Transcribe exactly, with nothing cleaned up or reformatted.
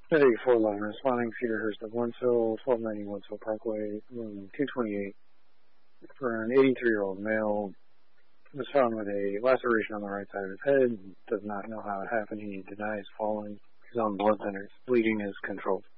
ten eighty-four eleven, responding Cedarhurst of Wentzville, twelve ninety Wentzville Parkway, room two twenty-eight, for an eighty-three-year-old male. He was found with a laceration on the right side of his head. Does not know how it happened. He denies falling. He's on blood thinners. Bleeding is controlled.